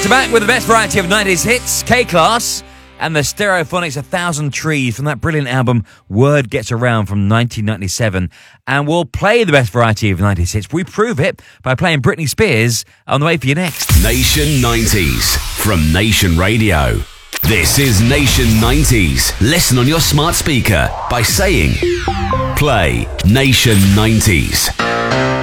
to back with the best variety of 90s hits, K-Class and the Stereophonics 1,000 Trees from that brilliant album Word Gets Around from 1997. And we'll play the best variety of 90s hits. We prove it by playing Britney Spears on the way for you next. Nation 90s from Nation Radio. This is Nation 90s. Listen on your smart speaker by saying, play Nation 90s.